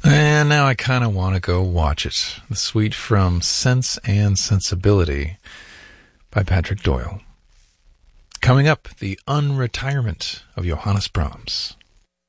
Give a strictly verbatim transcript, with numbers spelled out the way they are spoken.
And now I kind of want to go watch it. The suite from Sense and Sensibility by Patrick Doyle. Coming up, the unretirement of Johannes Brahms.